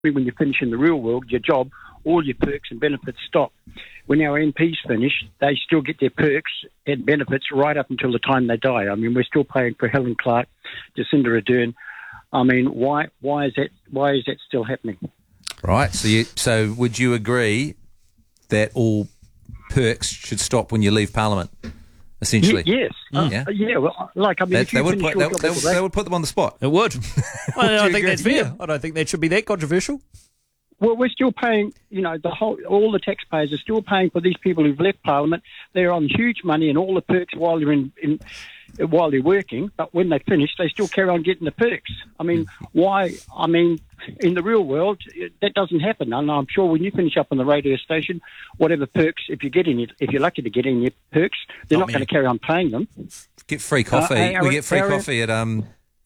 when you finish in the real world, your job, all your perks and benefits stop. When our MPs finish, they still get their perks and benefits right up until the time they die. I mean, we're still paying for Helen Clark, Jacinda Ardern. I mean, why is that still happening? Right. So would you agree that all perks should stop when you leave Parliament? Essentially, yes. Yeah. Well, like I mean, they would put them on the spot. It would. I don't think that's fair. I don't think that should be that controversial. Well, we're still paying. You know, all the taxpayers are still paying for these people who've left Parliament. They're on huge money and all the perks while they're while they're working. But when they finish, they still carry on getting the perks. I mean, why? I mean, in the real world, that doesn't happen. And I'm sure when you finish up on the radio station, whatever perks, if you're lucky to get in your perks, they're not going to carry on paying them. Get free coffee. We get free coffee at in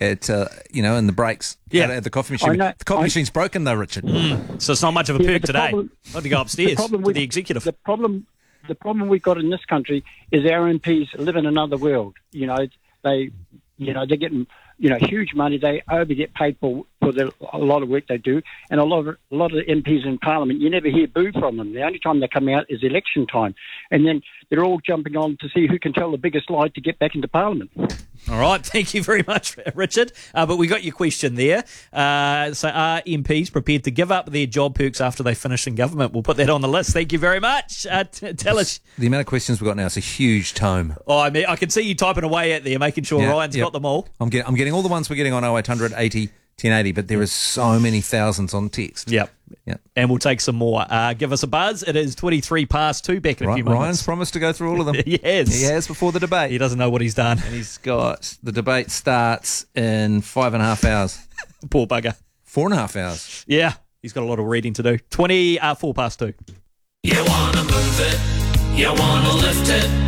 the breaks. Yeah, at the coffee machine. The coffee machine's broken though, Richard. So it's not much of a perk today. I have to go upstairs to the executive. The problem we've got in this country is our MPs live in another world. You know, they're getting huge money. They get paid for a lot of work they do, and a lot of the MPs in Parliament, you never hear boo from them. The only time they come out is election time, and then they're all jumping on to see who can tell the biggest lie to get back into Parliament. All right, thank you very much, Richard. But we got your question there. So are MPs prepared to give up their job perks after they finish in government? We'll put that on the list. Thank you very much. Tell us. The amount of questions we've got now is a huge tome. Oh, I mean, I can see you typing away at there, making sure Ryan's got them all. I'm getting all the ones we're getting on 0800 80 1080, but there is so many thousands on text. Yep. And we'll take some more. Give us a buzz. It is 23 past 2 back in a few moments. Ryan's promised to go through all of them. He has before the debate. He doesn't know what he's done. And he's got, the debate starts in 5.5 hours. Poor bugger. 4.5 hours. Yeah, he's got a lot of reading to do. 4 past 2. You want to move it, you want to lift it.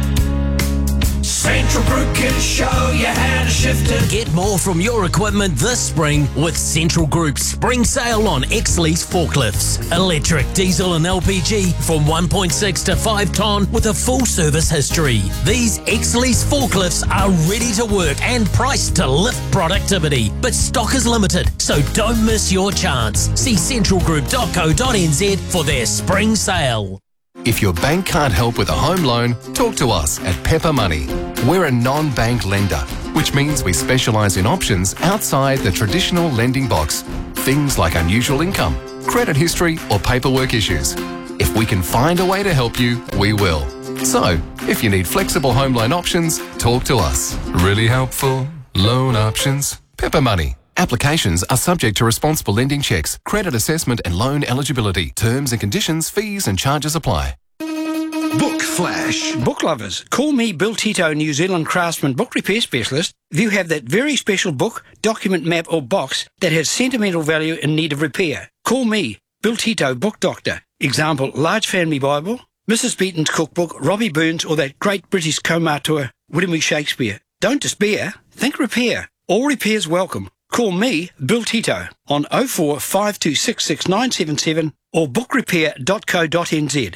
Central Group can show you how to shift it. Get more from your equipment this spring with Central Group's spring sale on X-Lease forklifts. Electric, diesel and LPG from 1.6 to 5 tonne with a full service history. These X-Lease forklifts are ready to work and priced to lift productivity. But stock is limited, so don't miss your chance. See centralgroup.co.nz for their spring sale. If your bank can't help with a home loan, talk to us at Pepper Money. We're a non-bank lender, which means we specialise in options outside the traditional lending box. Things like unusual income, credit history or paperwork issues. If we can find a way to help you, we will. So, if you need flexible home loan options, talk to us. Really helpful loan options. Pepper Money. Applications are subject to responsible lending checks, credit assessment and loan eligibility. Terms and conditions, fees and charges apply. Book Flash. Book lovers, call me Bill Tito, New Zealand craftsman book repair specialist. If you have that very special book, document, map or box that has sentimental value in need of repair, call me, Bill Tito, book doctor. Example, Large Family Bible, Mrs. Beaton's cookbook, Robbie Burns or that great British comauteur, William E. Shakespeare. Don't despair, think repair. All repairs welcome. Call me, Bill Tito, on 04 5266 977 or bookrepair.co.nz.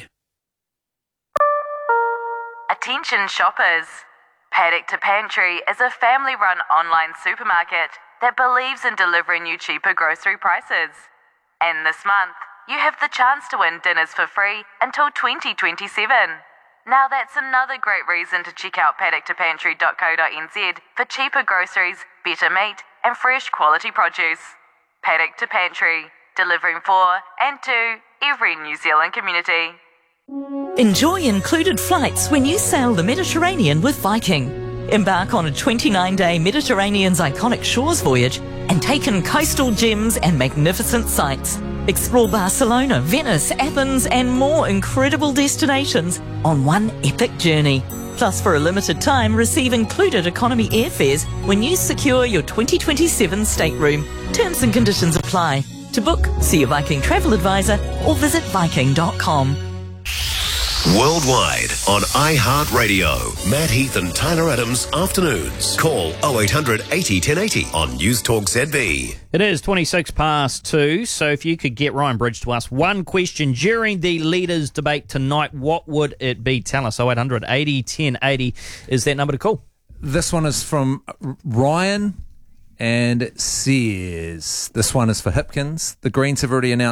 Attention shoppers. Paddock to Pantry is a family-run online supermarket that believes in delivering you cheaper grocery prices. And this month, you have the chance to win dinners for free until 2027. Now that's another great reason to check out paddock2pantry.co.nz for cheaper groceries, better meat and fresh quality produce. Paddock to Pantry, delivering for and to every New Zealand community. Enjoy included flights when you sail the Mediterranean with Viking. Embark on a 29-day Mediterranean's iconic shores voyage and take in coastal gems and magnificent sights. Explore Barcelona, Venice, Athens and more incredible destinations on one epic journey. Plus, for a limited time, receive included economy airfares when you secure your 2027 stateroom. Terms and conditions apply. To book, see your Viking travel advisor or visit viking.com. Worldwide on iHeartRadio. Matt Heath and Tyler Adams afternoons. Call 0800 80 1080 on News Talk ZB. It is 26 past 2, so if you could get Ryan Bridge to ask one question during the leaders' debate tonight, what would it be? Tell us. 0800 80 1080 is that number to call. This one is from Ryan And it says, this one is for Hipkins. The Greens have already announced